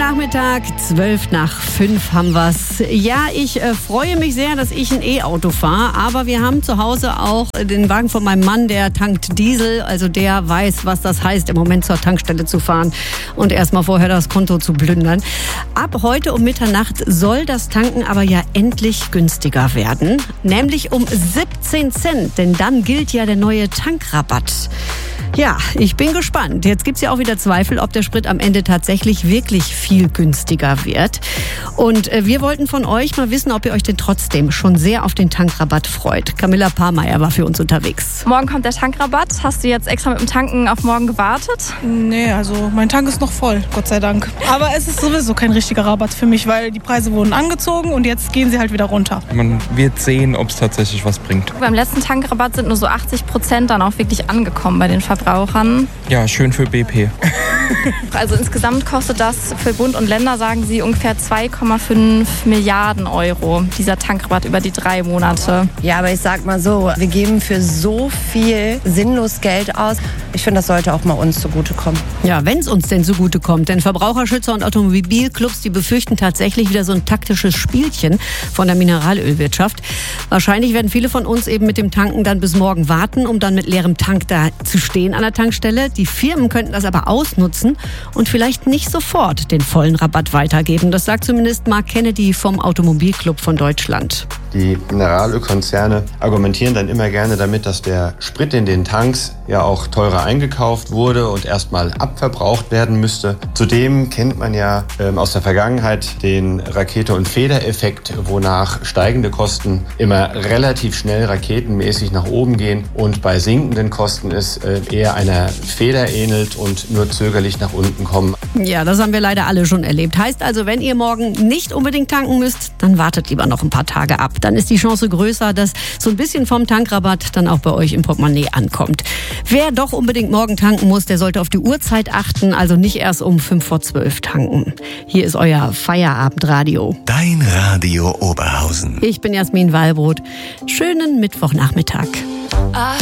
Nachmittag, 5:12 haben wir's. Ja, ich freue mich sehr, dass ich ein E-Auto fahre, aber wir haben zu Hause auch den Wagen von meinem Mann, der tankt Diesel, also der weiß, was das heißt, im Moment zur Tankstelle zu fahren und erstmal vorher das Konto zu plündern. Ab heute um Mitternacht soll das Tanken aber ja endlich günstiger werden, nämlich um 17 Cent, denn dann gilt ja der neue Tankrabatt. Ja, ich bin gespannt. Jetzt gibt's ja auch wieder Zweifel, ob der Sprit am Ende tatsächlich wirklich viel günstiger wird. Und wir wollten von euch mal wissen, ob ihr euch denn trotzdem schon sehr auf den Tankrabatt freut. Camilla Pahrmeier war für uns unterwegs. Morgen kommt der Tankrabatt. Hast du jetzt extra mit dem Tanken auf morgen gewartet? Nee, also mein Tank ist noch voll, Gott sei Dank. Aber es ist sowieso kein richtiger Rabatt für mich, weil die Preise wurden angezogen und jetzt gehen sie halt wieder runter. Man wird sehen, ob es tatsächlich was bringt. Beim letzten Tankrabatt sind nur so 80% dann auch wirklich angekommen bei den Verbrauchern. Ja, schön für BP. Also insgesamt kostet das für Bund und Länder, sagen sie, ungefähr 2,5 Milliarden Euro, dieser Tankrabatt über die 3 Monate. Ja, aber ich sag mal so, wir geben für so viel sinnlos Geld aus. Ich finde, das sollte auch mal uns zugutekommen. Ja, wenn es uns denn zugutekommt. Denn Verbraucherschützer und Automobilclubs, die befürchten tatsächlich wieder so ein taktisches Spielchen von der Mineralölwirtschaft. Wahrscheinlich werden viele von uns eben mit dem Tanken dann bis morgen warten, um dann mit leerem Tank da zu stehen an der Tankstelle. Die Firmen könnten das aber ausnutzen und vielleicht nicht sofort den vollen Rabatt weitergeben. Das sagt zumindest Mark Kennedy vom Automobilclub von Deutschland. Die Mineralölkonzerne argumentieren dann immer gerne damit, dass der Sprit in den Tanks ja auch teurer eingekauft wurde und erstmal abverbraucht werden müsste. Zudem kennt man ja aus der Vergangenheit den Rakete- und Federeffekt, wonach steigende Kosten immer relativ schnell raketenmäßig nach oben gehen und bei sinkenden Kosten es eher einer Feder ähnelt und nur zögerlich nach unten kommen. Ja, das haben wir leider alle schon erlebt. Heißt also, wenn ihr morgen nicht unbedingt tanken müsst, dann wartet lieber noch ein paar Tage ab. Dann ist die Chance größer, dass so ein bisschen vom Tankrabatt dann auch bei euch im Portemonnaie ankommt. Wer doch unbedingt morgen tanken muss, der sollte auf die Uhrzeit achten, also nicht erst um 11:55 tanken. Hier ist euer Feierabendradio. Dein Radio Oberhausen. Ich bin Jasmin Wallbrot. Schönen Mittwochnachmittag.